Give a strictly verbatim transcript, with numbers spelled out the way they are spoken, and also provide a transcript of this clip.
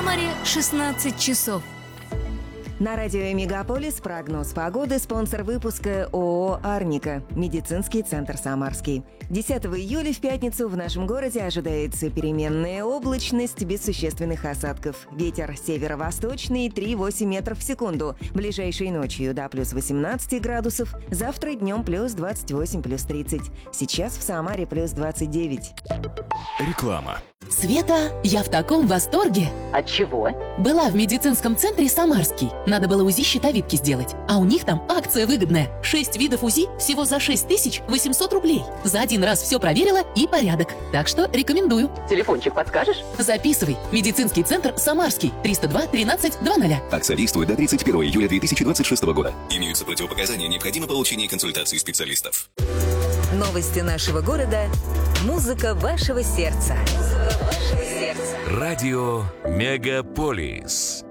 Самаре шестнадцать часов. На радио «Мегаполис» прогноз погоды, спонсор выпуска ООО «Арника», медицинский центр «Самарский». десятого июля в пятницу в нашем городе ожидается переменная облачность без существенных осадков. Ветер северо-восточный три-восемь метров в секунду. Ближайшей ночью до плюс восемнадцати градусов. Завтра днем плюс двадцать восемь, плюс тридцать. Сейчас в Самаре плюс двадцать девять. Реклама. Света, я в таком восторге. От чего? Была в медицинском центре «Самарский». Надо было УЗИ щитовидки сделать. А у них там акция выгодная. Шесть видов УЗИ всего за шесть тысяч восемьсот рублей. За один раз все проверила и порядок. Так что рекомендую. Телефончик подскажешь? Записывай. Медицинский центр «Самарский». триста два тринадцать двадцать. Акция действует до тридцать первого июля две тысячи двадцать шестого года. Имеются противопоказания, необходимо получение консультации специалистов. Новости нашего города. Музыка вашего сердца. Радио «Мегаполис».